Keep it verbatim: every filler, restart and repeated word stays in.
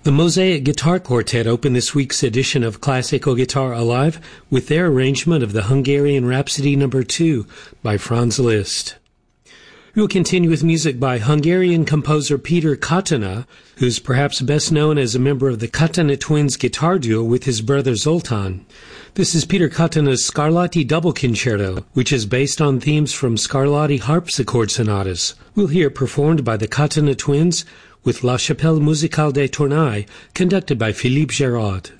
The Mosaic Guitar Quartet opened this week's edition of Classical Guitar Alive with their arrangement of the Hungarian Rhapsody number two by Franz Liszt. We will continue with music by Hungarian composer Peter Katona, who's perhaps best known as a member of the Katona Twins guitar duo with his brother Zoltan. This is Peter Katona's Scarlatti Double Concerto, which is based on themes from Scarlatti harpsichord sonatas. We'll hear performed by the Katona Twins with La Chapelle Musicale des Tournailles, conducted by Philippe Gérard.